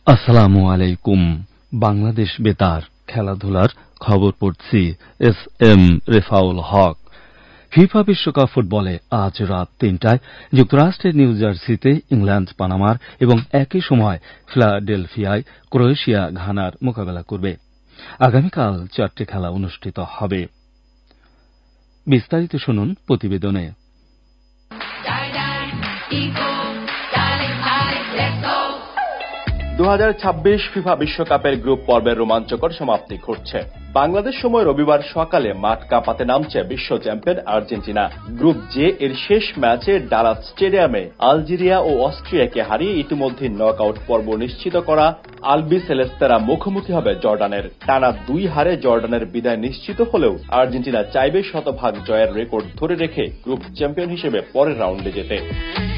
আসসালামু আলাইকুম। বাংলাদেশ বেতার খেলাধুলার খবর পড়ছি এস এম রেফাউল হক। ফিফা বিশ্বকাপ ফুটবলে আজ রাত ৩টায় যুক্তরাষ্ট্রের নিউ জার্সিতে ইংল্যান্ড পানামার এবং একই সময় ফিলাডেলফিয়ায় ক্রোয়েশিয়া ঘানার মোকাবেলা করবে। আগামীকাল 4টে খেলা অনুষ্ঠিত হবে। বিস্তারিত শুনুন প্রতিবেদনে। 2026 ফিফা বিশ্বকাপের গ্রুপ পর্বের রোমাঞ্চকর সমাপ্তি ঘটছে। বাংলাদেশ সময় রবিবার সকালে মাঠ কাঁপাতে নামছে বিশ্ব চ্যাম্পিয়ন আর্জেন্টিনা। গ্রুপ জে এর শেষ ম্যাচে ডালাস স্টেডিয়ামে আলজেরিয়া ও অস্ট্রিয়াকে হারিয়ে ইতিমধ্যে নকআউট পর্ব নিশ্চিত করা আলবি সেলেস্তেরা মুখোমুখি হবে জর্ডানের। টানা 2 হারে জর্ডানের বিদায় নিশ্চিত হলেও আর্জেন্টিনা চাইবে শতভাগ জয়ের রেকর্ড ধরে রেখে গ্রুপ চ্যাম্পিয়ন হিসেবে পরের রাউন্ডে যেতে।